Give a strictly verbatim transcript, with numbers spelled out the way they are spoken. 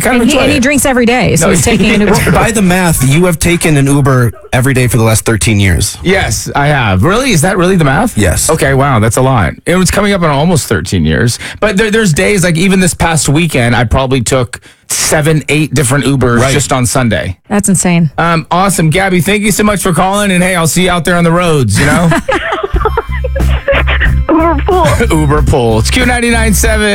kind of And he, enjoy and he it. drinks every day, so No, he's taking an Uber. By the math, you have taken an Uber every day for the last thirteen years. Yes, I have. Really? Is that really the math? Yes. Okay, wow, that's a lot. It was coming up on almost thirteen years. But there, there's days, like even this past weekend, I probably took seven, eight different Ubers Right. just on Sunday. That's insane. Um, awesome. Gabby, thank you so much for calling. And hey, I'll see you out there on the roads, you know? Uber pool. Uber pool. It's Q ninety-nine point seven.